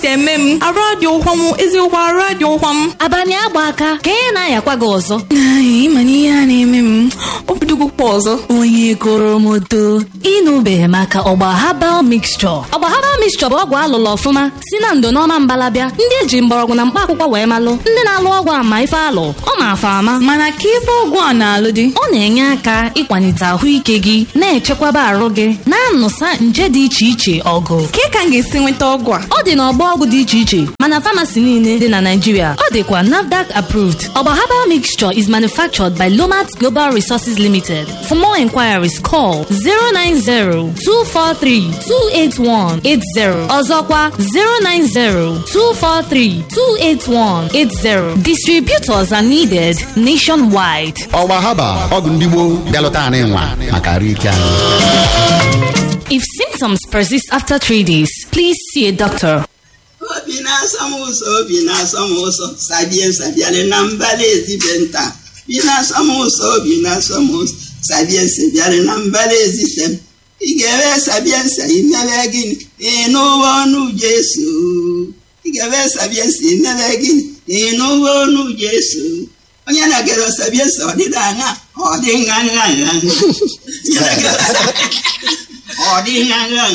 Temem, radio home is your radio home. Abani agbaka, ka na yakwa gị ọzọ. Ai, mani ya na-eme obidogo ọzọ. Onye koro moto, ịnụbeghị maka ọgba herbal mixture. Ọgba herbal mixture bụ ọgwụ alụlụ ọfụma si na ndo n'ọma mbalabịa ndị eji mgbọrọgwụ na mkpa akwụkwọ wee malụ. Ndị na-alụ ọgwụ ama ife alụ, ọ ma-afa ama. Mana ka ife ọgwụ a na-alụ dị, ọ na-enye aka ịkwalite ahụike gị, na-echekwaba arụ gị, na-anụsa nje dị iche iche ọgụ. ka ka m ga-esi nweta ọgwụ a? Ọ dị n'ọgbọ ọgwụ dị iche iche mana famasi niile dị na Nigeria. Ọ dịkwa NAFDAC approved. Ọgba herbal mixture is manufactured by Lomat Global Resources Limited. For more inquiries, call 090-243-28180. Ọzọkwa 090-243-28180. Distributors are needed nationwide. Ọgba herbal ọgwụ ndị gboo bịalụta anyị nwa maka arụ ike anyị. If symptoms persist after 3 days, please see a doctor. Obi na-asọ m ụsọ sabiale na mbala ezibenta. Bi na-asọ m ụsọ sabiale na mbala ezitem. Ị ga-ewe sabiensa imebe gịnị? N'ụwa ọnụ Jesu. Ị ga-ewe sabiensa imebe gịnị? N'ụwa ọnụ Jesu. Onye na-agere sabiensa ọ dịda anya, ọ dị nha. Ọ dị nha.